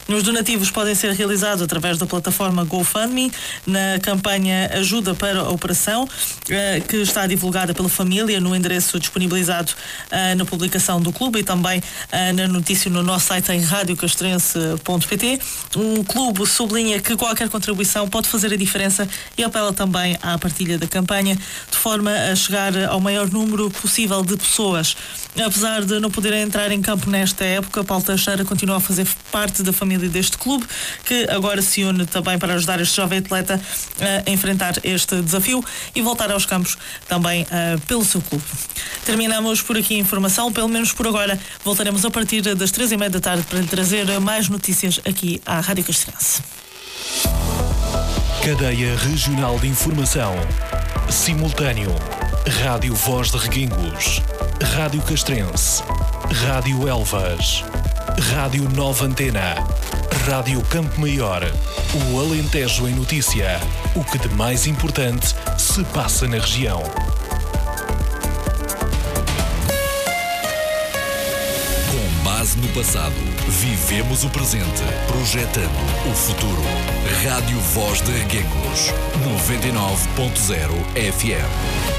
Os donativos podem ser realizados através da plataforma GoFundMe, na campanha Ajuda para a Operação, que está divulgada pela família no endereço disponibilizado na publicação do clube e também na notícia no nosso site em radiocastrense.pt. O clube sublinha que qualquer contribuição pode fazer a diferença e apela também à partilha da campanha, de forma a chegar ao maior número possível de pessoas. Apesar de não poder entrar em campo nesta época, Paulo Teixeira continua a fazer parte da família deste clube, que agora se une também para ajudar este jovem atleta a enfrentar este desafio e voltar aos campos também pelo seu clube. Terminamos por aqui a informação, pelo menos por agora. Voltaremos a partir das 3:30 da tarde para lhe trazer mais notícias aqui à Rádio Castrense. Cadeia Regional de Informação. Simultâneo. Rádio Voz de Reguengos. Rádio Castrense. Rádio Elvas. Rádio Nova Antena. Rádio Campo Maior. O Alentejo em notícia. O que de mais importante se passa na região. Com base no passado, vivemos o presente, projetando o futuro. Rádio Voz de Reguengos, 99.0 FM.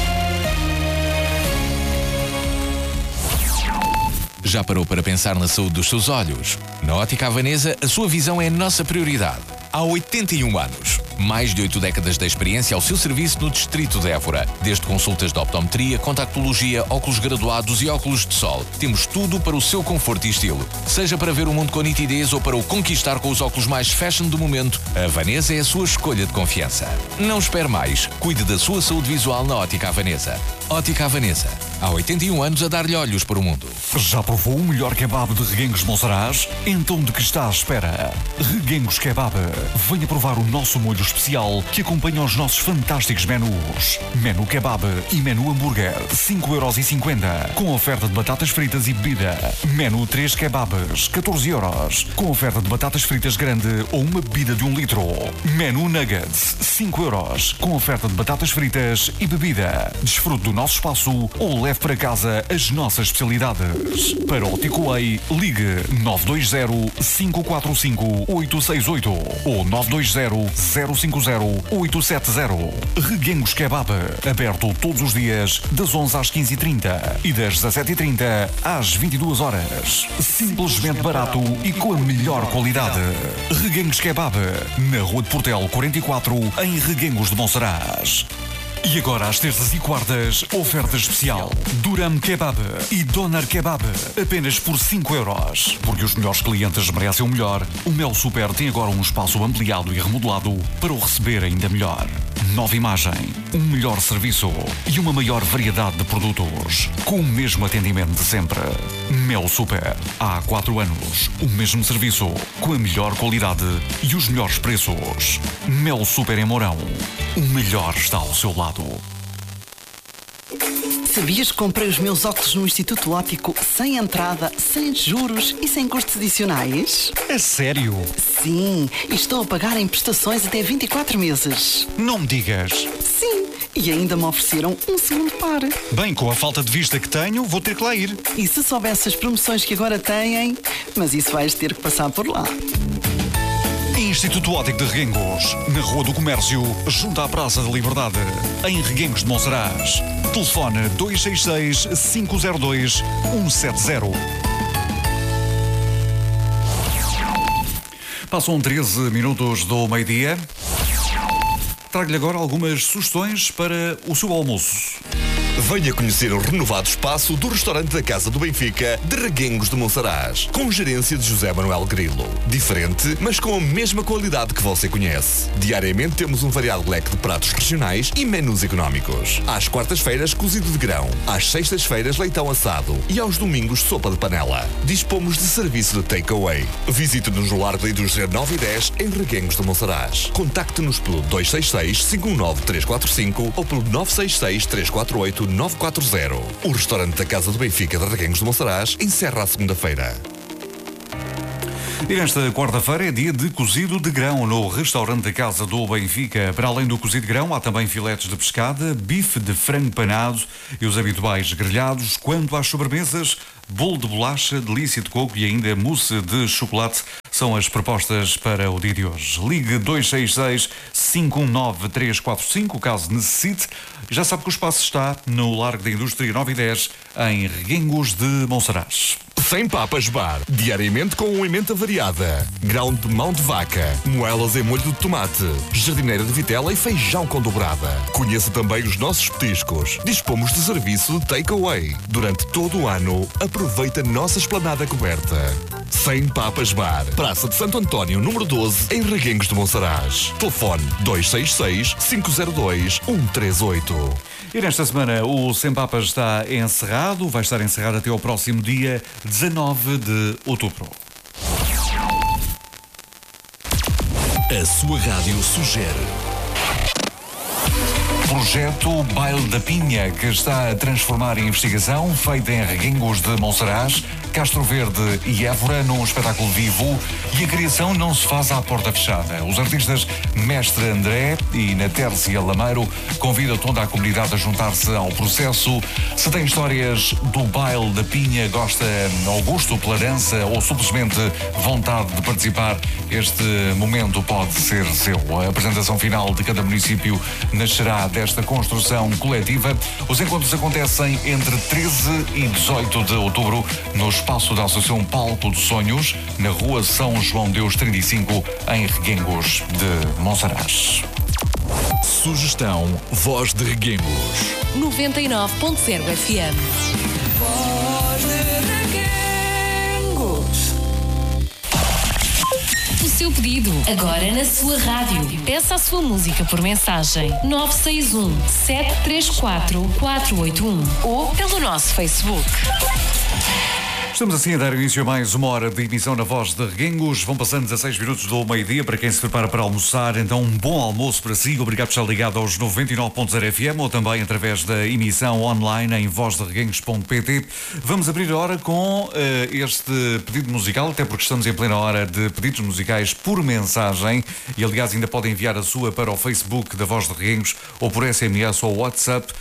Já parou para pensar na saúde dos seus olhos? Na Ótica Havanesa, a sua visão é a nossa prioridade. Há 81 anos. Mais de 8 décadas de experiência ao seu serviço no distrito de Évora. Desde consultas de optometria, contactologia, óculos graduados e óculos de sol. Temos tudo para o seu conforto e estilo. Seja para ver o mundo com nitidez ou para o conquistar com os óculos mais fashion do momento, a Havanesa é a sua escolha de confiança. Não espere mais. Cuide da sua saúde visual na Ótica Havanesa. Ótica Havanesa. Há 81 anos a dar-lhe olhos para o mundo. Já provou o melhor kebab de Reguengos de Monsaraz? Então de que está à espera? Reguengos Kebab. Venha provar o nosso molho especial que acompanha os nossos fantásticos menus. Menu Kebab e Menu Hambúrguer, 5,50€, com oferta de batatas fritas e bebida. Menu 3 Kebabs, 14€, com oferta de batatas fritas grande ou uma bebida de 1 litro. Menu Nuggets, 5€, com oferta de batatas fritas e bebida. Desfrute do nosso espaço ou leve para casa as nossas especialidades. Para o Takeaway, ligue 920-545-868 ou 920-050-870. Reguengos Kebab, aberto todos os dias das 11 às 15h30 e das 17h30 às 22h. Simplesmente barato e com a melhor qualidade. Reguengos Kebab, na Rua de Portel 44, em Reguengos de Monsaraz. E agora, às terças e quartas, oferta especial. Duram Kebab e Doner Kebab, apenas por 5€. Porque os melhores clientes merecem o melhor, o Mel Super tem agora um espaço ampliado e remodelado para o receber ainda melhor. Nova imagem, um melhor serviço e uma maior variedade de produtos. Com o mesmo atendimento de sempre. Mel Super. Há 4 anos, o mesmo serviço, com a melhor qualidade e os melhores preços. Mel Super em Mourão. O melhor está ao seu lado. Sabias que comprei os meus óculos no Instituto Óptico sem entrada, sem juros e sem custos adicionais? É sério? Sim, e estou a pagar em prestações até 24 meses. Não me digas. Sim, e ainda me ofereceram um segundo par. Bem, com a falta de vista que tenho, vou ter que lá ir. E se soubesse as promoções que agora têm, mas isso vais ter que passar por lá. Instituto Óptico de Reguengos, na Rua do Comércio, junto à Praça da Liberdade, em Reguengos de Monsaraz. Telefone 266-502-170. Passam 13 minutos do meio-dia. Trago-lhe agora algumas sugestões para o seu almoço. Venha conhecer o renovado espaço do restaurante da Casa do Benfica de Reguengos de Monsaraz, com gerência de José Manuel Grilo. Diferente, mas com a mesma qualidade que você conhece. Diariamente temos um variado leque de pratos regionais e menus económicos. Às quartas-feiras, cozido de grão. Às sextas-feiras, leitão assado. E aos domingos, sopa de panela. Dispomos de serviço de takeaway. Visite-nos no Largo da Indústria 9 e 10, em Reguengos de Monsaraz. Contacte-nos pelo 266-519-345 ou pelo 966-348-940. O restaurante da Casa do Benfica de Reguengos de Monsaraz encerra a segunda-feira. E nesta quarta-feira é dia de cozido de grão no restaurante da Casa do Benfica. Para além do cozido de grão, há também filetes de pescada, bife de frango panado e os habituais grelhados. Quanto às sobremesas, bolo de bolacha, delícia de coco e ainda mousse de chocolate são as propostas para o dia de hoje. Ligue 266-519-345, caso necessite. Já sabe que o espaço está no Largo da Indústria 9 e 10, em Reguengos de Monsaraz. Sem Papas Bar, diariamente com uma emenda variada, grão de mão de vaca, moelas em molho de tomate, jardineira de vitela e feijão com dobrada. Conheça também os nossos petiscos. Dispomos de serviço de take-away. Durante todo o ano, aproveita a nossa esplanada coberta. Sem Papas Bar, Praça de Santo António, número 12, em Reguengos de Monsaraz. Telefone 266-502-138. E nesta semana o Sem Papas está encerrado, vai estar encerrado até ao próximo dia 19 de outubro. A sua rádio sugere. Projeto Baile da Pinha, que está a transformar a investigação feita em Reguengos de Monsaraz, Castro Verde e Évora num espetáculo vivo, e a criação não se faz à porta fechada. Os artistas Mestre André e Natércia Lameiro convidam toda a comunidade a juntar-se ao processo. Se tem histórias do Baile da Pinha, gosta ou gosto pela dança ou simplesmente vontade de participar, este momento pode ser seu. A apresentação final de cada município nascerá desta construção coletiva. Os encontros acontecem entre 13 e 18 de outubro no espaço da Associação Palco dos Sonhos, na rua São João Deus 35, em Reguengos de Monsaraz. Sugestão Voz de Reguengos. 99.0 FM. Voz de Reguengos. O seu pedido, agora na sua rádio. Peça a sua música por mensagem 961-734-481 ou pelo nosso Facebook. Estamos assim a dar início a mais uma hora de emissão na Voz de Reguengos. Vão passando 16 minutos do meio-dia para quem se prepara para almoçar. Então, um bom almoço para si. Obrigado por estar ligado aos 99.0 FM ou também através da emissão online em vozdereguengos.pt. Vamos abrir a hora com este pedido musical, até porque estamos em plena hora de pedidos musicais por mensagem. E, aliás, ainda podem enviar a sua para o Facebook da Voz de Reguengos ou por SMS ou WhatsApp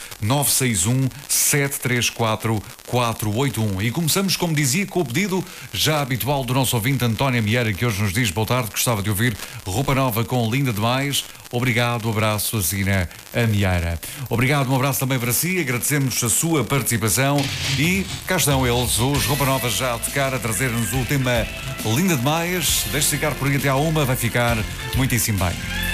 961-734-481. E começamos, como dizia, com o pedido já habitual do nosso ouvinte António Mieira, que hoje nos diz: boa tarde, gostava de ouvir Roupa Nova com Linda Demais. Obrigado, abraço, assina a Mieira. Obrigado, um abraço também para si, agradecemos a sua participação e cá estão eles, os Roupa Nova, já a tocar, a trazer-nos o tema Linda Demais. Deixe-se ficar por aí até à 1, vai ficar muitíssimo bem.